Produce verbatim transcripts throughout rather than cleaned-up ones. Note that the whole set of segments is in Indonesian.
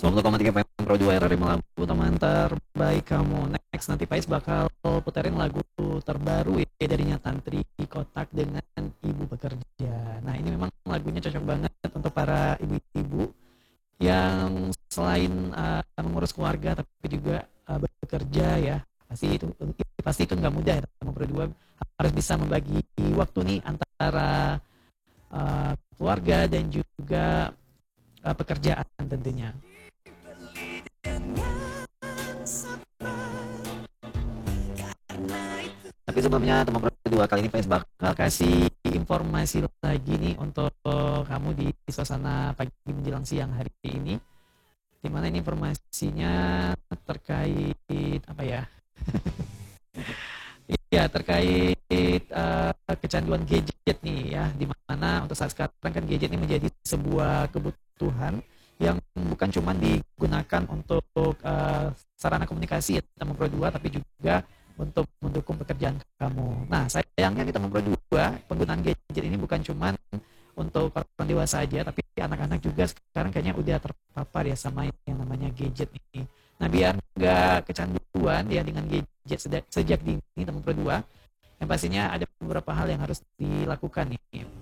sembilan puluh koma tiga P M Pro dua R R I lagu teman terbaik kamu. Next nanti Pais bakal puterin lagu terbaru ya dari Tantri Kotak dengan Ibu Bekerja. Nah ini memang lagunya cocok banget untuk para ibu-ibu yang selain uh, mengurus keluarga tapi juga uh, bekerja ya. Pasti itu pasti itu nggak mudah ya. Teman Pro dua harus bisa membagi waktu nih antara uh, keluarga dan juga uh, pekerjaan tentunya. Tapi sebelumnya teman Pro dua kali ini P S bakal kasih informasi lagi nih untuk kamu di suasana pagi menjelang siang hari ini. Dimana ini informasinya terkait apa ya? Iya terkait uh, kecanduan gadget nih ya, dimana untuk saat sekarang kan gadget ini menjadi sebuah kebutuhan yang bukan cuma digunakan untuk uh, sarana komunikasi ya teman Pro dua, tapi juga untuk mendukung pekerjaan kamu. Nah sayangnya nih teman Pro dua, penggunaan gadget ini bukan cuma untuk orang dewasa aja, tapi anak-anak juga sekarang kayaknya udah terpapar ya sama yang namanya gadget nih. Nah biar nggak kecanduan ya dengan gadget sejak, sejak dini teman Pro dua, yang pastinya ada beberapa hal yang harus dilakukan nih.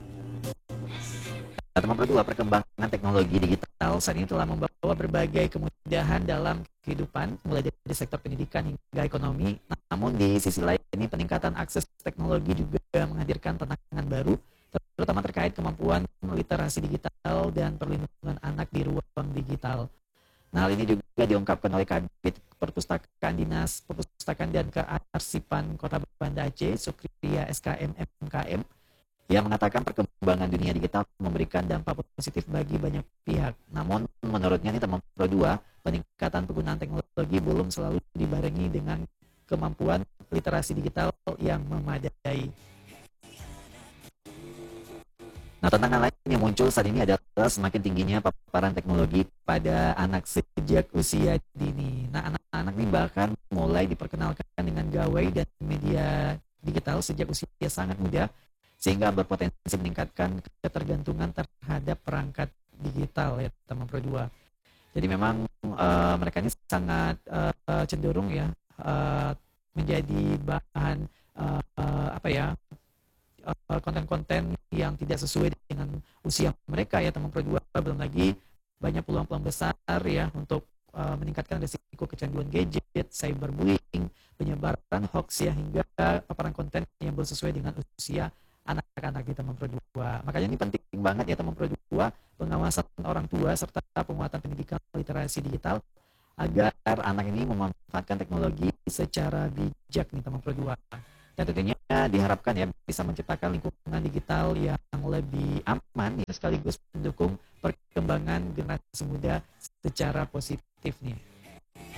Nah, teman Pro dua, perkembangan teknologi digital saat ini telah membawa berbagai kemudahan dalam kehidupan, mulai dari sektor pendidikan hingga ekonomi. Namun di sisi lain ini peningkatan akses teknologi juga menghadirkan tantangan baru, terutama terkait kemampuan literasi digital dan perlindungan anak di ruang digital. Nah, hal ini juga diungkapkan oleh Kadit Perpustakaan Dinas Perpustakaan dan Kearsipan Kota Banda Aceh, Sukriya S K M M K M, yang mengatakan perkembangan dunia digital memberikan dampak positif bagi banyak pihak. Namun, menurutnya nih teman Pro dua, peningkatan penggunaan teknologi belum selalu dibarengi dengan kemampuan literasi digital yang memadai. Nah, tantangan lain yang muncul saat ini adalah semakin tingginya paparan teknologi pada anak sejak usia dini. Nah, anak-anak ini bahkan mulai diperkenalkan dengan gawai dan media digital sejak usia sangat muda, sehingga berpotensi meningkatkan ketergantungan terhadap perangkat digital ya teman Pro dua. Jadi memang uh, mereka ini sangat uh, cenderung ya uh, menjadi bahan uh, uh, apa ya konten-konten yang tidak sesuai dengan usia mereka ya teman Pro dua. Belum lagi banyak peluang-peluang besar ya untuk uh, meningkatkan risiko kecanduan gadget, cyberbullying, penyebaran hoax ya, hingga paparan konten yang belum sesuai dengan usia anak-anak di teman Pro dua. Makanya ini penting banget ya teman Pro dua, pengawasan orang tua serta penguatan pendidikan literasi digital agar anak ini memanfaatkan teknologi secara bijak nih teman Pro dua. Dan tentunya diharapkan ya bisa menciptakan lingkungan digital yang lebih aman ya, sekaligus mendukung perkembangan generasi muda secara positif nih.